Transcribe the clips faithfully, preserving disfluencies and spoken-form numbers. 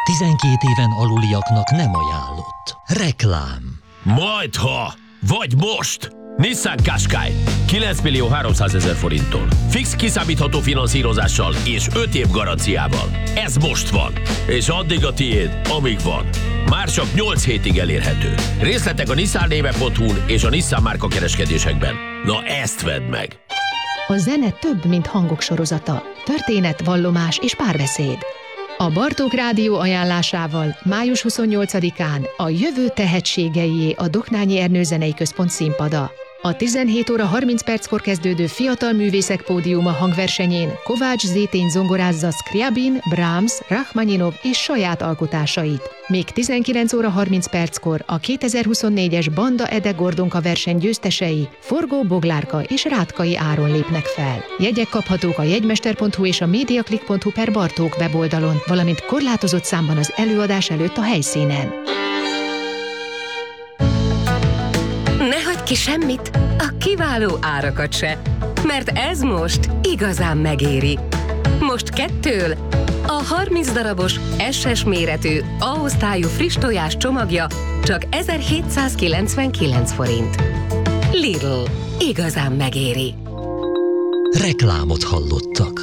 tizenkét éven aluliaknak nem ajánlott. Reklám. Majdha! Vagy most! Nissan Qashqai kilenc millió háromszázezer forinttól. Fix kiszámítható finanszírozással és öt év garanciával. Ez most van. És addig a tiéd, amíg van. Már csak nyolc hétig elérhető. Részletek a nissan néve pont hu-n és a Nissan márka kereskedésekben. Na ezt vedd meg! A zene több, mint hangok sorozata. Történet, vallomás és párbeszéd. A Bartók Rádió ajánlásával május huszonnyolcadikán a Jövő tehetségeié a Doknányi Ernő Zenei Központ színpada. A tizenhét óra harminc perckor kezdődő Fiatal Művészek Pódiuma hangversenyén Kovács Zétény zongorázza Scriabin, Brahms, Rachmaninov és saját alkotásait. Még tizenkilenc óra harminc perckor a kétezer-huszonnégyes Banda Ede Gordonka verseny győztesei Forgó Boglárka és Rátkai Áron lépnek fel. Jegyek kaphatók a jegymester pont hu és a mediaclick pont hu per Bartók weboldalon, valamint korlátozott számban az előadás előtt a helyszínen. Ne hagyd ki semmit, a kiváló árakat se, mert ez most igazán megéri. Most kettől a harminc darabos es es méretű A-osztályú friss tojás csomagja csak ezerhétszázkilencvenkilenc forint. Lidl, igazán megéri. Reklámot hallottak.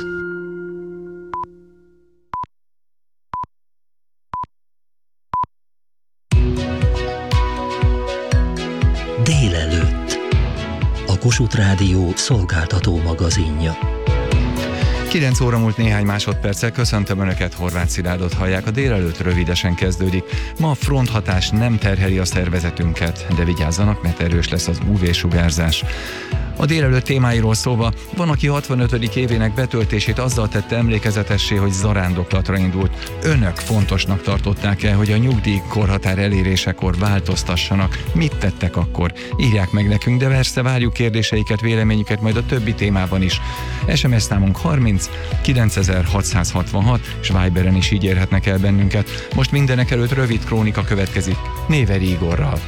Délelőtt. A Kossuth Rádió szolgáltató magazinja. kilenc óra múlt néhány másodperccel, köszöntöm Önöket, Horváth Szilárdot hallják, a délelőtt rövidesen kezdődik. Ma a fronthatás nem terheli a szervezetünket, de vigyázzanak, mert erős lesz az ú vé-sugárzás. A délelőtt témáiról szólva, van, aki hatvanötödik évének betöltését azzal tette emlékezetessé, hogy zarándoklatra indult. Önök fontosnak tartották-e, hogy a nyugdíjkorhatár elérésekor változtassanak? Mit tettek akkor? Írják meg nekünk, de persze várjuk kérdéseiket, véleményüket majd a többi témában is. es em es számunk harminc kilencezer-hatszázhatvanhat, és Viberen is így érhetnek el bennünket. Most mindenek előtt rövid krónika következik Néveri Igorral.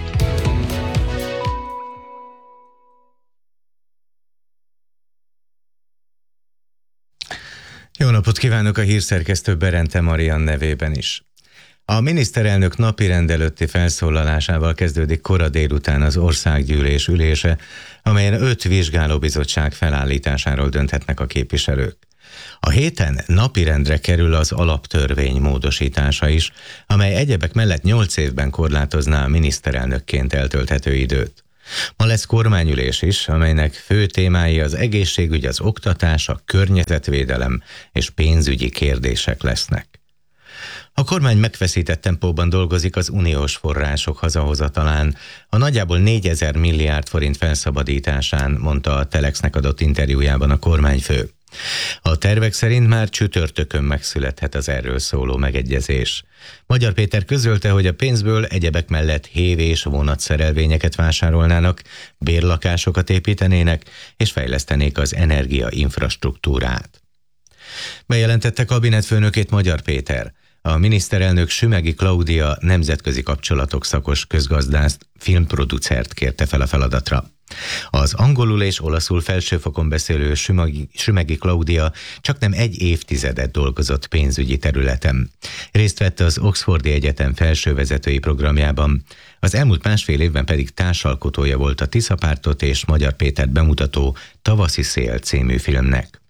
Jó napot kívánok a hírszerkesztő Berente Marian nevében is. A miniszterelnök napirend előtti felszólalásával kezdődik kora délután az országgyűlés ülése, amelyen öt vizsgálóbizottság felállításáról dönthetnek a képviselők. A héten napirendre kerül az alaptörvény módosítása is, amely egyebek mellett nyolc évben korlátozná a miniszterelnökként eltölthető időt. Ma lesz kormányülés is, amelynek fő témái az egészségügy, az oktatás, a környezetvédelem és pénzügyi kérdések lesznek. A kormány megfeszített tempóban dolgozik az uniós források hazahozatalán, a nagyjából négyezer milliárd forint felszabadításán, mondta a Telexnek adott interjújában a kormányfő. A tervek szerint már csütörtökön megszülethet az erről szóló megegyezés. Magyar Péter közölte, hogy a pénzből egyebek mellett hév- és vonatszerelvényeket vásárolnának, bérlakásokat építenének és fejlesztenék az energiainfrastruktúrát. Bejelentette kabinetfőnökét Magyar Péter. A miniszterelnök Sümegi Klaudia nemzetközi kapcsolatok szakos közgazdászt, filmproducert kérte fel a feladatra. Az angolul és olaszul felsőfokon beszélő Sümegi, Sümegi Klaudia csaknem egy évtizedet dolgozott pénzügyi területen. Részt vett az Oxfordi Egyetem felsővezetői programjában, az elmúlt másfél évben pedig társalkotója volt a Tisza Pártot és Magyar Pétert bemutató Tavaszi szél című filmnek.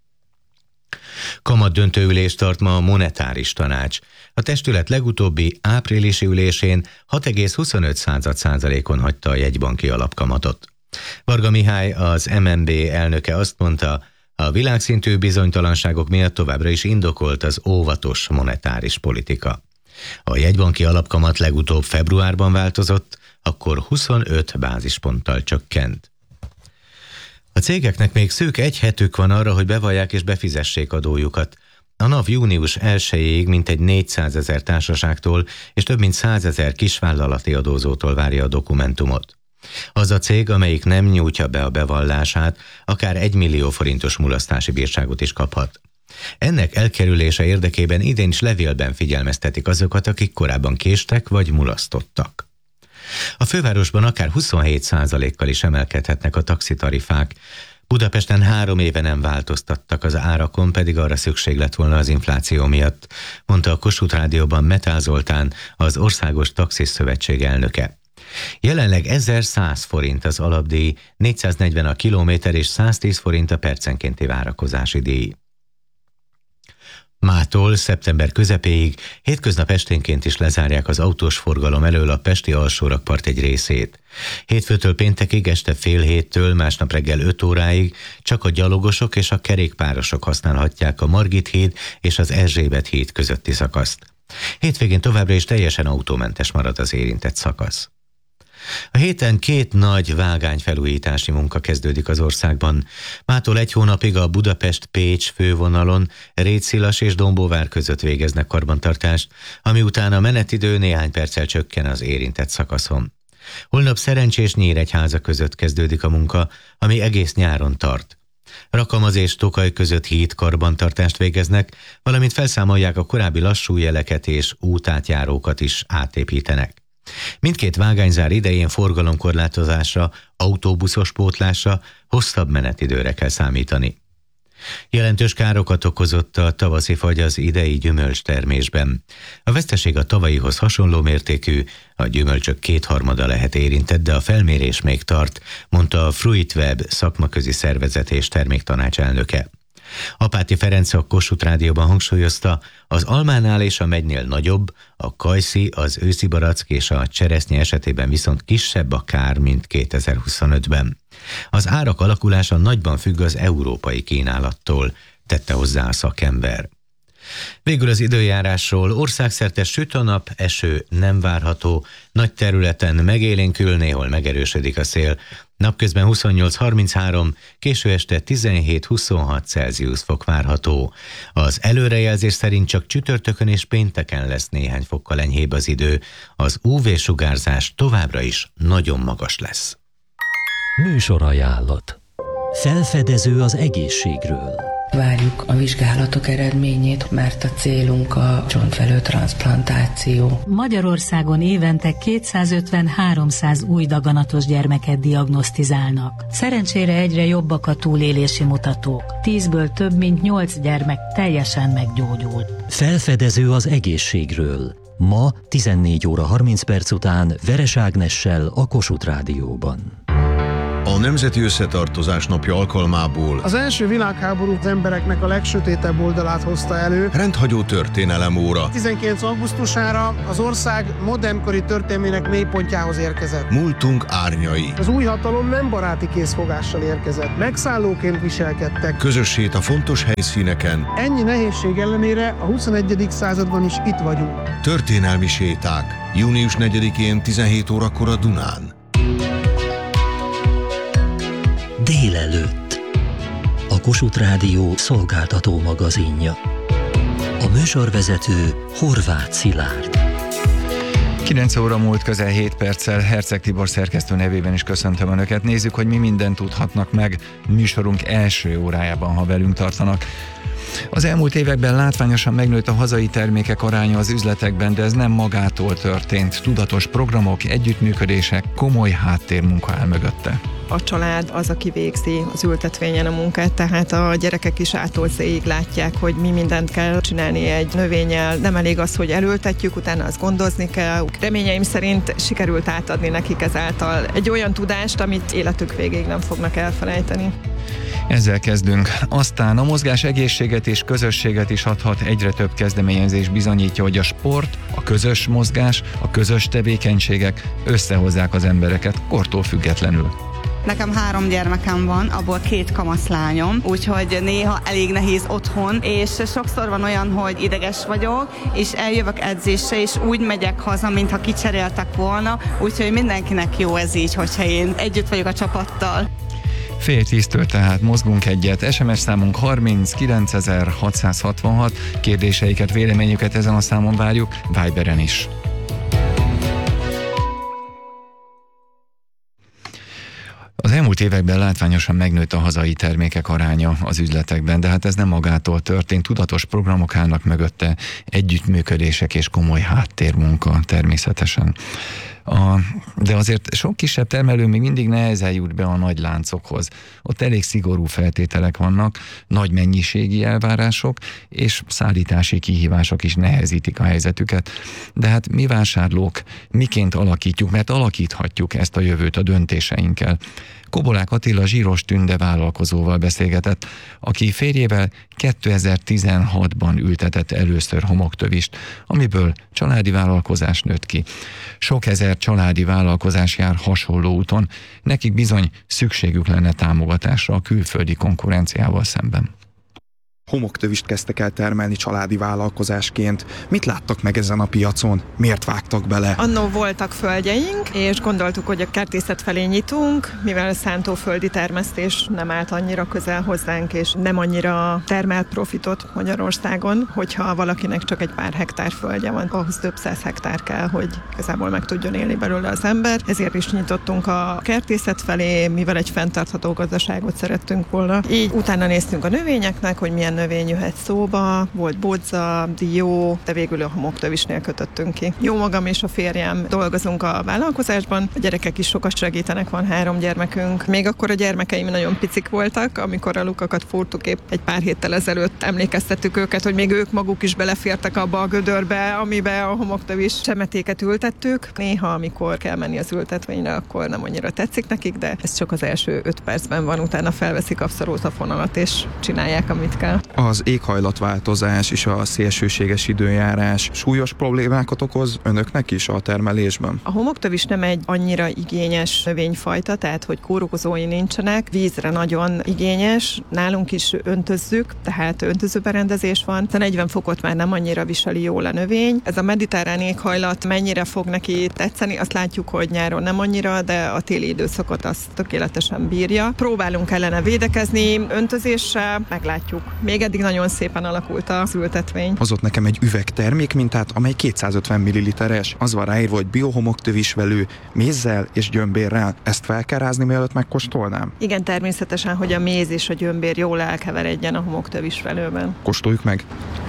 Kamat döntőülést tart ma a monetáris tanács. A testület legutóbbi áprilisi ülésén hat egész huszonöt százalékon hagyta a jegybanki alapkamatot. Varga Mihály, az em en bé elnöke azt mondta, a világszintű bizonytalanságok miatt továbbra is indokolt az óvatos monetáris politika. A jegybanki alapkamat legutóbb februárban változott, akkor huszonöt bázisponttal csökkent. A cégeknek még szűk egy hetük van arra, hogy bevallják és befizessék adójukat. A NAV június elsejéig mintegy négyszázezer társaságtól és több mint százezer kisvállalati adózótól várja a dokumentumot. Az a cég, amelyik nem nyújtja be a bevallását, akár egy millió forintos mulasztási bírságot is kaphat. Ennek elkerülése érdekében idén is levélben figyelmeztetik azokat, akik korábban késtek vagy mulasztottak. A fővárosban akár huszonhét százalékkal is emelkedhetnek a taxitarifák. Budapesten három éve nem változtattak az árakon, pedig arra szükség lett volna az infláció miatt, mondta a Kossuth Rádióban Metál Zoltán, az Országos Taxis Szövetség elnöke. Jelenleg ezerszáz forint az alapdíj, négyszáznegyven a kilométer és száztíz forint a percenkénti várakozási díj. Mától szeptember közepéig hétköznap esténként is lezárják az autós forgalom elől a pesti alsórakpart egy részét. Hétfőtől péntekig este fél héttől másnap reggel öt óráig csak a gyalogosok és a kerékpárosok használhatják a Margit híd és az Erzsébet híd közötti szakaszt. Hétvégén továbbra is teljesen autómentes marad az érintett szakasz. A héten két nagy vágányfelújítási munka kezdődik az országban. Mától egy hónapig a Budapest-Pécs fővonalon Rétszilas és Dombóvár között végeznek karbantartást, ami után a menetidő néhány perccel csökken az érintett szakaszon. Holnap Szerencsés Nyíregyháza között kezdődik a munka, ami egész nyáron tart. Rakamaz és Tokaj között híd karbantartást végeznek, valamint felszámolják a korábbi lassú jeleket és útátjárókat is átépítenek. Mindkét vágányzár idején forgalomkorlátozásra, autóbuszos pótlásra, hosszabb menetidőre kell számítani. Jelentős károkat okozott a tavaszi fagy az idei gyümölcstermésben. A veszteség a tavalyihoz hasonló mértékű, a gyümölcsök kétharmada lehet érintett, de a felmérés még tart, mondta a Fruitweb szakmaközi szervezet és terméktanács elnöke. Apáti Ferenc a Kossuth Rádióban hangsúlyozta, az almánál és a megynél nagyobb, a kajszi, az őszi barack és a cseresznye esetében viszont kisebb a kár, mint kétezer-huszonötben. Az árak alakulása nagyban függ az európai kínálattól, tette hozzá a szakember. Végül az időjárásról: országszerte süt a nap, eső nem várható, nagy területen megélénkül, néhol megerősödik a szél. Napközben huszonnyolc harminchárom, késő este tizenhét-huszonhat Celsius fok várható. Az előrejelzés szerint csak csütörtökön és pénteken lesz néhány fokkal enyhébb az idő. Az ú vé-sugárzás továbbra is nagyon magas lesz. Műsorajánlat. Felfedező az egészségről. Várjuk a vizsgálatok eredményét, mert a célunk a csontvelő transzplantáció. Magyarországon évente kétszázötven-háromszáz új daganatos gyermeket diagnosztizálnak. Szerencsére egyre jobbak a túlélési mutatók. Tízből több mint nyolc gyermek teljesen meggyógyul. Felfedező az egészségről. Ma tizennégy óra harminc perc után Veres Ágnessel a Kossuth Rádióban. A Nemzeti Összetartozás napja alkalmából az első világháború az embereknek a legsötétebb oldalát hozta elő. Rendhagyó történelem óra. tizenkilenc augusztusára az ország modernkori történelmének mélypontjához érkezett. Múltunk árnyai. Az új hatalom nem baráti készfogással érkezett. Megszállóként viselkedtek. Közössét a fontos helyszíneken. Ennyi nehézség ellenére a huszonegyedik században is itt vagyunk. Történelmi séták. június negyedikén tizenhét órakor a Dunán. Délelőtt. A Kossuth Rádió szolgáltató magazinja. A műsorvezető Horváth Szilárd. kilenc óra múlt közel hét perccel, Herceg Tibor szerkesztő nevében is köszöntöm Önöket. Nézzük, hogy mi mindent tudhatnak meg műsorunk első órájában, ha velünk tartanak. Az elmúlt években látványosan megnőtt a hazai termékek aránya az üzletekben, de ez nem magától történt. Tudatos programok, együttműködések, komoly háttérmunka áll mögötte. A család az, aki végzi az ültetvényen a munkát, tehát a gyerekek is ától zéig látják, hogy mi mindent kell csinálni egy növényel. Nem elég az, hogy elültetjük, utána azt gondozni kell. Reményeim szerint sikerült átadni nekik ezáltal egy olyan tudást, amit életük végéig nem fognak elfelejteni. Ezzel kezdünk. Aztán a mozgás egészséget és közösséget is adhat. Egyre több kezdeményezés bizonyítja, hogy a sport, a közös mozgás, a közös tevékenységek összehozzák az embereket kortól függetlenül. Nekem három gyermekem van, abból két kamaszlányom, úgyhogy néha elég nehéz otthon, és sokszor van olyan, hogy ideges vagyok, és eljövök edzésre, és úgy megyek haza, mintha kicseréltek volna, úgyhogy mindenkinek jó ez így, hogyha én együtt vagyok a csapattal. Fél tíztől tehát mozgunk egyet. es em es számunk harminc kilencezer-hatszázhatvanhat. Kérdéseiket, véleményüket ezen a számon várjuk, Viberen is. Az elmúlt években látványosan megnőtt a hazai termékek aránya az üzletekben, de hát ez nem magától történt. Tudatos programok állnak mögötte, együttműködések és komoly háttérmunka természetesen. A, de azért sok kisebb termelő még mindig nehezen jut be a nagy láncokhoz. Ott elég szigorú feltételek vannak, nagy mennyiségi elvárások, és szállítási kihívások is nehezítik a helyzetüket. De hát mi vásárlók miként alakítjuk, mert alakíthatjuk ezt a jövőt a döntéseinkkel. Kobolák Attila Zsíros Tünde vállalkozóval beszélgetett, aki férjével kétezer-tizenhatban ültetett először homoktövist, amiből családi vállalkozás nőtt ki. Sok ezer családi vállalkozás jár hasonló úton, nekik bizony szükségük lenne támogatásra a külföldi konkurenciával szemben. Homoktövist kezdtek el termelni családi vállalkozásként. Mit láttak meg ezen a piacon? Miért vágtak bele? Annó voltak földjeink, és gondoltuk, hogy a kertészet felé nyitunk, mivel a szántóföldi termesztés nem állt annyira közel hozzánk, és nem annyira termelt profitot Magyarországon, hogyha valakinek csak egy pár hektár földje van, ahhoz több száz hektár kell, hogy igazából meg tudjon élni belőle az ember. Ezért is nyitottunk a kertészet felé, mivel egy fenntartható gazdaságot szerettünk volna. Így utána néztünk a növényeknek, hogy milyen növény jöhet szóba, volt bodza, dió, de végül a homoktövisnél kötöttünk ki. Jó magam és a férjem dolgozunk a vállalkozásban, a gyerekek is sokat segítenek, van három gyermekünk. Még akkor a gyermekeim nagyon picik voltak, amikor a lukakat fúrtuk épp egy pár héttel ezelőtt, emlékeztettük őket, hogy még ők maguk is belefértek abba a gödörbe, amibe a homoktövis csemetéket ültettük. Néha, amikor kell menni az ültetvényre, akkor nem annyira tetszik nekik, de ez csak az első öt percben van, utána felveszik abszolút a fonalat és csinálják, amit kell. Az éghajlatváltozás és a szélsőséges időjárás súlyos problémákat okoz önöknek is a termelésben? A homoktövis nem egy annyira igényes növényfajta, tehát hogy kórokozói nincsenek, vízre nagyon igényes, nálunk is öntözzük, tehát öntözőberendezés van, de negyven fokot már nem annyira viseli jól a növény. Ez a mediterrán éghajlat mennyire fog neki tetszeni, azt látjuk, hogy nyáron nem annyira, de a téli időszakot azt tökéletesen bírja. Próbálunk ellene védekezni öntözéssel, meglátjuk. Még eddig nagyon szépen alakult az ültetvény. Hozott nekem egy üveg termékmintát, amely kétszázötven milliliteres. Az van ráírva, hogy biohomoktövisvelő, mézzel és gyömbérrel. Ezt fel kell rázni, mielőtt megkóstolnám? Igen, természetesen, hogy a méz és a gyömbér jól elkeveredjen a homoktövisvelőben. Kóstoljuk meg.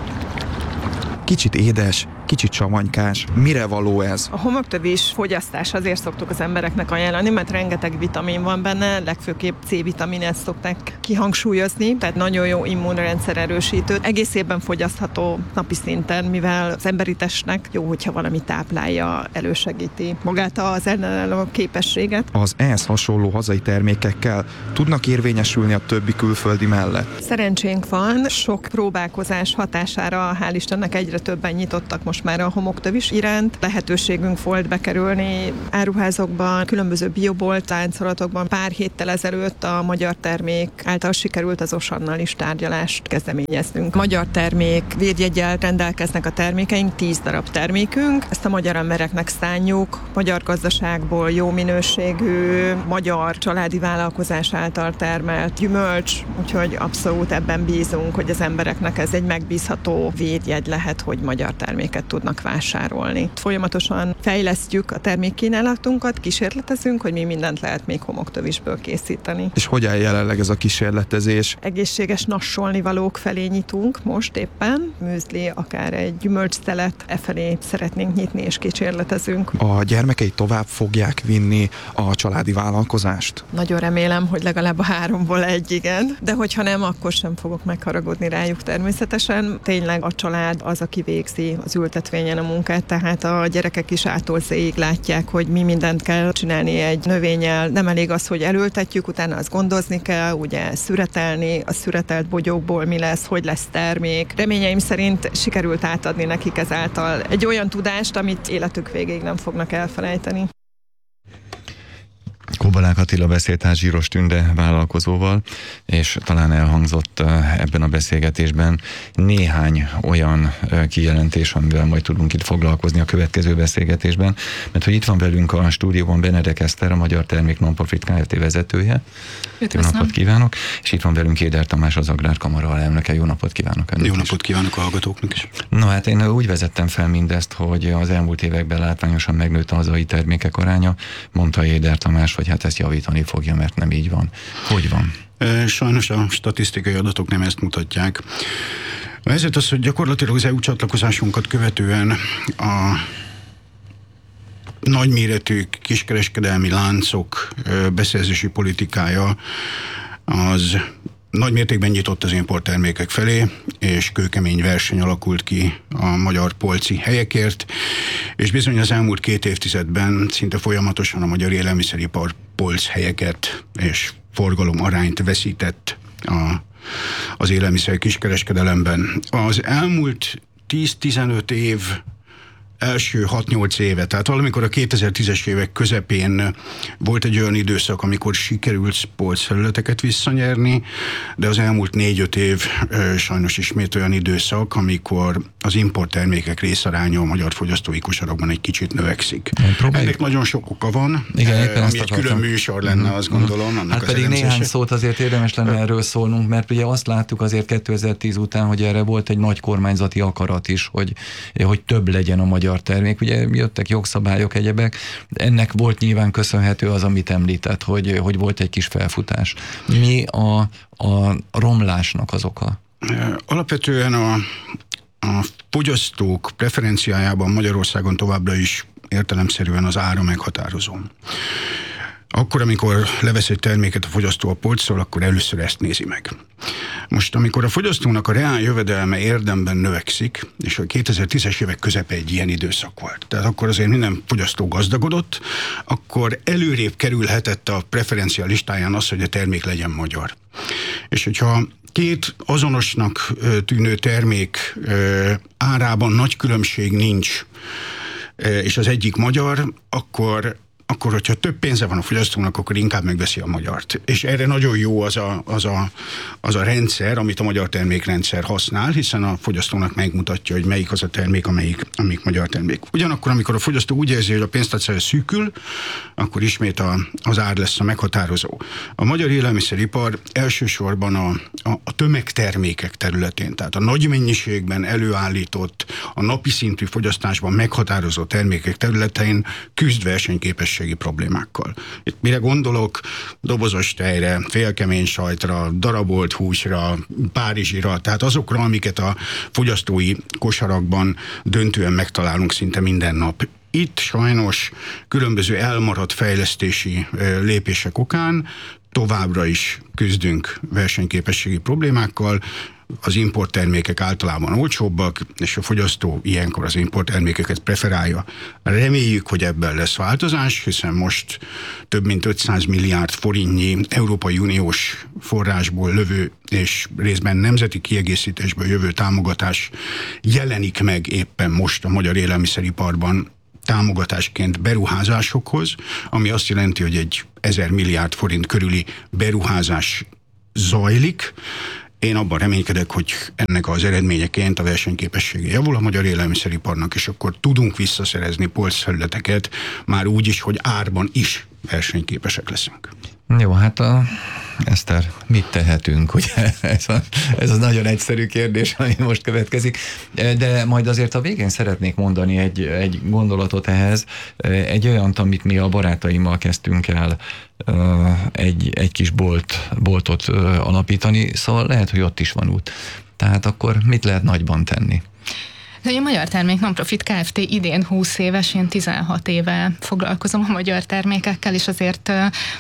Kicsit édes, kicsit savanykás. Mire való ez? A homoktövis fogyasztás azért szoktuk az embereknek ajánlani, mert rengeteg vitamin van benne, legfőképp C-vitaminet szokták kihangsúlyozni, tehát nagyon jó immunrendszer erősítő. Egész évben fogyasztható napi szinten, mivel az emberi testnek jó, hogyha valami táplálja, elősegíti magát az ellenálló képességet. Az ehhez hasonló hazai termékekkel tudnak érvényesülni a többi külföldi mellett? Szerencsénk van, sok próbálkozás hatására, hál' Istennek egyre többen nyitottak most már a homoktövis iránt. Lehetőségünk volt bekerülni áruházokban, különböző biobolt láncolatokban. Pár héttel ezelőtt a magyar termék által sikerült az Osannal is tárgyalást kezdeményeznünk. Magyar termék védjeggyel rendelkeznek a termékeink, tíz darab termékünk. Ezt a magyar embereknek szánjuk, magyar gazdaságból jó minőségű, magyar családi vállalkozás által termelt gyümölcs, úgyhogy abszolút ebben bízunk, hogy az embereknek ez egy megbízható védjegy lehet, hogy magyar terméket tudnak vásárolni. Folyamatosan fejlesztjük a termékkínálatunkat, kísérletezünk, hogy mi mindent lehet még homoktövisből készíteni. És hogy áll jelenleg ez a kísérletezés? Egészséges nassolnivalók felé nyitunk most éppen, műzli, akár egy gyümölcsszelet, e felé szeretnénk nyitni és kísérletezünk. A gyermekei tovább fogják vinni a családi vállalkozást? Nagyon remélem, hogy legalább a háromból egy, igen, de hogyha nem, akkor sem fogok megharagudni rájuk természetesen. Tényleg a család az, aki végzi az ültetvényen a munkát, tehát a gyerekek is ától zéig látják, hogy mi mindent kell csinálni egy növényel. Nem elég az, hogy elültetjük, utána azt gondozni kell, ugye szüretelni, a szüretelt bogyókból mi lesz, hogy lesz termék. Reményeim szerint sikerült átadni nekik ezáltal egy olyan tudást, amit életük végéig nem fognak elfelejteni. Kobolák Attila beszélt át Zsíros Tünde vállalkozóval, és talán elhangzott ebben a beszélgetésben néhány olyan kijelentés, amivel majd tudunk itt foglalkozni a következő beszélgetésben, mert hogy itt van velünk a stúdióban Benedek Eszter, a Magyar Termék Non-Profit Kft. Vezetője. Jó napot kívánok! És itt van velünk Éder Tamás, az Agrárkamara alelnöke. Jó napot kívánok önnek. Jó napot kívánok a hallgatóknak is. Na hát én úgy vezettem fel mindezt, hogy az elmúlt években látványosan megnőtt a hazai termékek aránya, mondta Éder Tamás, hogy hát ezt javítani fogja, mert nem így van. Hogy van? Sajnos a statisztikai adatok nem ezt mutatják. A helyzet az, hogy gyakorlatilag az é u csatlakozásunkat követően a nagyméretű kiskereskedelmi láncok beszerzési politikája az nagy mértékben nyitott az importtermékek felé, és kőkemény verseny alakult ki a magyar polci helyekért, és bizony az elmúlt két évtizedben szinte folyamatosan a magyar élelmiszeripar polc helyeket és forgalom arányt veszített a, az élelmiszer kiskereskedelemben. Az elmúlt tíz-tizenöt év első hat-nyolc éve, tehát valamikor a kétezer-tízes évek közepén volt egy olyan időszak, amikor sikerült polcfelületeket visszanyerni, de az elmúlt négy-öt év e, sajnos ismét olyan időszak, amikor az importtermékek részaránya a magyar fogyasztói kosarokban egy kicsit növekszik. Ennek nagyon sok oka van, igen, e, ami egy külön műsor lenne, mm-hmm. azt gondolom. Annak hát pedig elemzése. Néhány szót azért érdemes lenne erről szólnunk, mert ugye azt láttuk azért kétezer-tíz után, hogy erre volt egy nagy kormányzati akarat is, hogy, hogy több legyen a magyar termék. Ugye jöttek jogszabályok, egyebek. Ennek volt nyilván köszönhető az, amit említett, hogy, hogy volt egy kis felfutás. Mi a, a romlásnak az oka? Alapvetően a, a fogyasztók preferenciájában Magyarországon továbbra is értelemszerűen az ára meghatározó. Akkor, amikor levesz egy terméket a fogyasztó a polcról, akkor először ezt nézi meg. Most, amikor a fogyasztónak a reál jövedelme érdemben növekszik, és a kétezer-tízes évek közepe egy ilyen időszak volt, tehát akkor azért minden fogyasztó gazdagodott, akkor előrébb kerülhetett a preferencia listáján az, hogy a termék legyen magyar. És hogyha két azonosnak tűnő termék árában nagy különbség nincs, és az egyik magyar, akkor akkor, hogyha több pénze van a fogyasztónak, akkor inkább megveszi a magyart. És erre nagyon jó az a, az a, az a rendszer, amit a magyar termékrendszer használ, hiszen a fogyasztónak megmutatja, hogy melyik az a termék, amelyik, amelyik magyar termék. Ugyanakkor, amikor a fogyasztó úgy érzi, hogy a pénztárcája szűkül, akkor ismét a, az ár lesz a meghatározó. A magyar élelmiszeripar elsősorban a, a, a tömegtermékek területén, tehát a nagy mennyiségben előállított, a napi szintű fogyasztásban meghatározó termékek területein küzd versenyképességgel problémákkal. Itt mire gondolok? Dobozos tejre, félkemény sajtra, darabolt húsra, párizsira, tehát azokra, amiket a fogyasztói kosarakban döntően megtalálunk szinte minden nap. Itt sajnos különböző elmaradt fejlesztési lépések okán továbbra is küzdünk versenyképességi problémákkal, az importtermékek általában olcsóbbak, és a fogyasztó ilyenkor az importtermékeket preferálja. Reméljük, hogy ebben lesz változás, hiszen most több mint ötszáz milliárd forintnyi Európai Uniós forrásból lövő és részben nemzeti kiegészítésből jövő támogatás jelenik meg éppen most a magyar élelmiszeriparban támogatásként beruházásokhoz, ami azt jelenti, hogy egy ezer milliárd forint körüli beruházás zajlik. Én abban reménykedek, hogy ennek az eredményeként a versenyképessége javul a magyar élelmiszeriparnak, és akkor tudunk visszaszerezni polcfelületeket, már úgy is, hogy árban is versenyképesek leszünk. Jó, hát a Eszter, mit tehetünk? Ugye ez, a, ez az nagyon egyszerű kérdés, ami most következik, de majd azért a végén szeretnék mondani egy, egy gondolatot ehhez, egy olyant, amit mi a barátaimmal kezdtünk el egy, egy kis bolt, boltot alapítani, szóval lehet, hogy ott is van út. Tehát akkor mit lehet nagyban tenni? De a Magyar Termék Nonprofit Kft. Idén húsz éves, én tizenhat éve foglalkozom a magyar termékekkel, és azért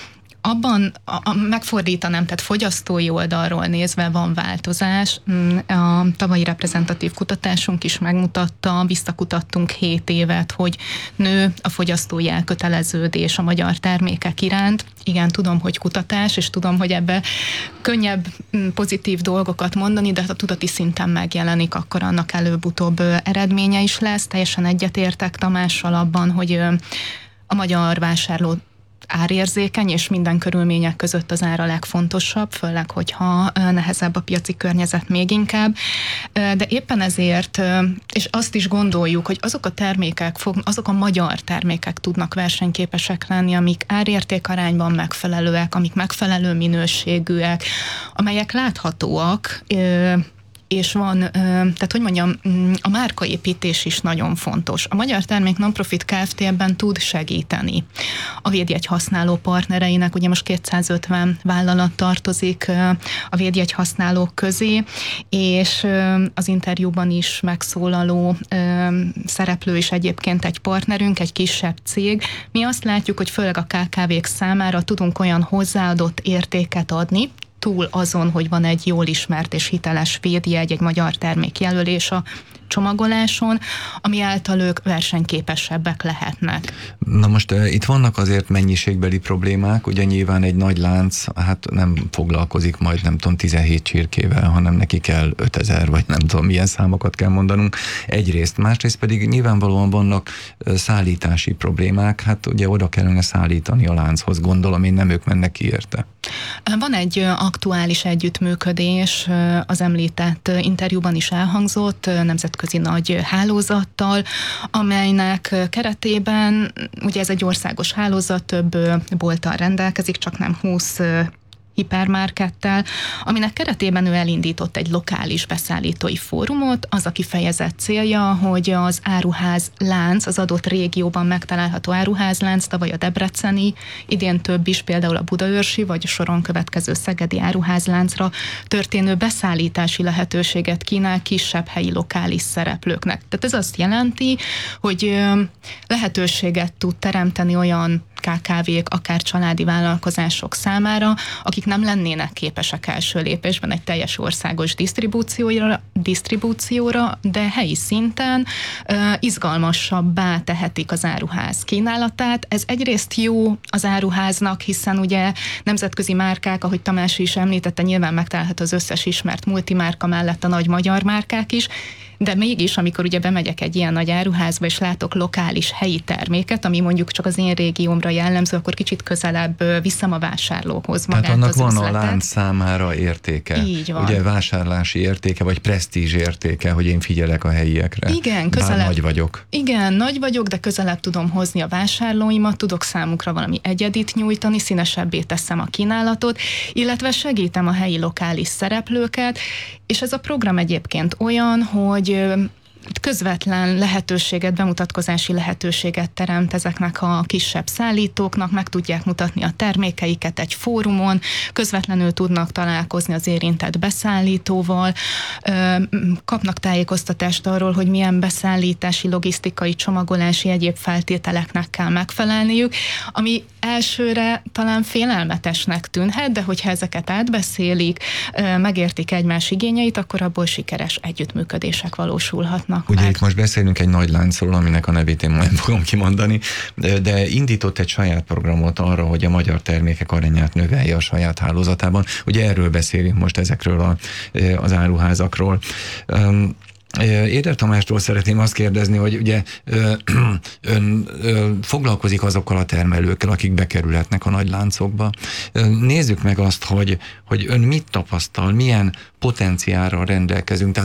abban a, a, megfordítanám, tehát fogyasztói oldalról nézve van változás. A tavalyi reprezentatív kutatásunk is megmutatta, visszakutattunk hét évet, hogy nő a fogyasztói elköteleződés a magyar termékek iránt. Igen, tudom, hogy kutatás, és tudom, hogy ebbe könnyebb pozitív dolgokat mondani, de ha tudati szinten megjelenik, akkor annak előbb-utóbb eredménye is lesz. Teljesen egyetértek Tamással abban, hogy a magyar vásárló árérzékeny, és minden körülmények között az ár a legfontosabb, főleg, hogyha nehezebb a piaci környezet még inkább. De éppen ezért, és azt is gondoljuk, hogy azok a termékek, azok a magyar termékek tudnak versenyképesek lenni, amik árértékarányban megfelelőek, amik megfelelő minőségűek, amelyek láthatóak, és van, tehát hogy mondjam, a márkaépítés is nagyon fontos. A Magyar Termék Nonprofit Kft. Ebben tud segíteni. A védjegy használó partnereinek, ugye most kétszázötven vállalat tartozik a védjegy használók közé, és az interjúban is megszólaló szereplő is egyébként egy partnerünk, egy kisebb cég. Mi azt látjuk, hogy főleg a ká ká vék számára tudunk olyan hozzáadott értéket adni, túl azon, hogy van egy jól ismert és hiteles védjegy, egy magyar termékjelölés a csomagoláson, ami által ők versenyképesebbek lehetnek. Na most uh, itt vannak azért mennyiségbeli problémák, ugye nyilván egy nagy lánc hát nem foglalkozik majd nem tudom tizenhét csirkével, hanem neki kell ötezer, vagy nem tudom milyen számokat kell mondanunk egyrészt, másrészt pedig nyilvánvalóan vannak uh, szállítási problémák, hát ugye oda kellene szállítani a lánchoz, gondolom én, nem ők mennek ki érte. Van egy aktuális együttműködés, az említett interjúban is elhangzott, nemzetközi nagy hálózattal, amelynek keretében, ugye ez egy országos hálózat, több bolttal rendelkezik, csak nem húsz hipermarkettel, aminek keretében ő elindított egy lokális beszállítói fórumot. Az a kifejezett célja, hogy az áruház lánc, az adott régióban megtalálható áruházlánc, tavaly a debreceni, idén több is, például a budaörsi, vagy a soron következő szegedi áruházláncra történő beszállítási lehetőséget kínál kisebb helyi lokális szereplőknek. Tehát ez azt jelenti, hogy lehetőséget tud teremteni olyan ká ká vék, akár családi vállalkozások számára, akik nem lennének képesek első lépésben egy teljes országos disztribúcióra, disztribúcióra, de helyi szinten uh, izgalmasabbá tehetik az áruház kínálatát. Ez egyrészt jó az áruháznak, hiszen ugye nemzetközi márkák, ahogy Tamás is említette, nyilván megtalálható az összes ismert multimárka mellett a nagy magyar márkák is, de mégis, amikor ugye bemegyek egy ilyen nagy áruházba, és látok lokális helyi terméket, ami mondjuk csak az én régiómra jellemző, akkor kicsit közelebb viszem a vásárlóhoz magát. Tehát annak az van üzletet. A lánc számára értéke. Így van. Ugye vásárlási értéke, vagy presztízs értéke, hogy én figyelek a helyiekre. Igen, közelebb. Bár nagy vagyok. Igen, nagy vagyok, de közelebb tudom hozni a vásárlóimat, tudok számukra valami egyedit nyújtani, színesebbé teszem a kínálatot, illetve segítem a helyi lokális szereplőket, és ez a program egyébként olyan, hogy közvetlen lehetőséget, bemutatkozási lehetőséget teremt ezeknek a kisebb szállítóknak, meg tudják mutatni a termékeiket egy fórumon, közvetlenül tudnak találkozni az érintett beszállítóval, kapnak tájékoztatást arról, hogy milyen beszállítási, logisztikai, csomagolási, egyéb feltételeknek kell megfelelniük, ami elsőre talán félelmetesnek tűnhet, de hogyha ezeket átbeszélik, megértik egymás igényeit, akkor abból sikeres együttműködések valósulhatnak. Ugye itt most beszélünk egy nagy láncról, aminek a nevét én nem fogom kimondani, de indított egy saját programot arra, hogy a magyar termékek arányát növelje a saját hálózatában. Ugye erről beszélünk most, ezekről a, az áruházakról. Éder Tamástól szeretném azt kérdezni, hogy ugye ön foglalkozik azokkal a termelőkkel, akik bekerülhetnek a nagy láncokba. Nézzük meg azt, hogy, hogy ön mit tapasztal, milyen potenciálra rendelkezünk. Tehát